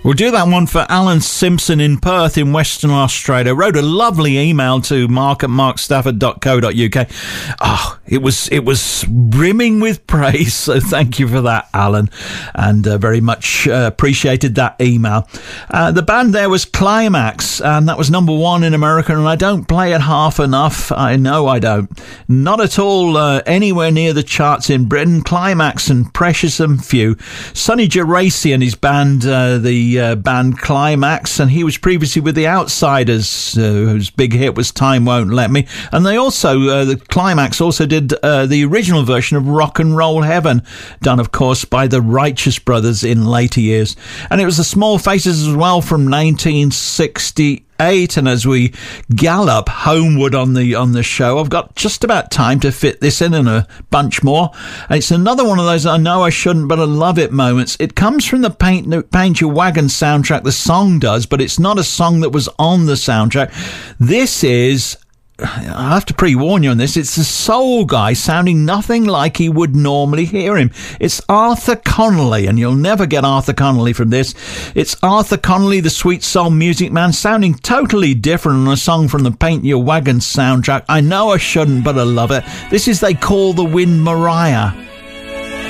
We'll do that one for Alan Simpson in Perth in Western Australia. Wrote a lovely email to mark@markstafford.co.uk. Oh, it was brimming with praise, so thank you for that, Alan, and very much appreciated that email. The band there was Climax, and that was number 1 in America, and I don't play it half enough. I know I don't. Not at all anywhere near the charts in Britain. Climax and Precious and Few. Sonny Geraci and his band, the band Climax, and he was previously with the Outsiders, whose big hit was Time Won't Let Me, and they also the Climax also did the original version of Rock and Roll Heaven, done of course by the Righteous Brothers in later years, and it was the Small Faces as well from 1968. And as we gallop homeward on the show, I've got just about time to fit this in and a bunch more. And it's another one of those I know I shouldn't, but I love it moments. It comes from the Paint Your Wagon soundtrack, the song does, but it's not a song that was on the soundtrack. This is... I have to pre-warn you on this. It's a soul guy sounding nothing like he would normally hear him. It's Arthur Connolly, and you'll never get Arthur Connolly from this. It's Arthur Connolly, the sweet soul music man, sounding totally different on a song from the Paint Your Wagon soundtrack. I know I shouldn't, but I love it. This is They Call the Wind Mariah.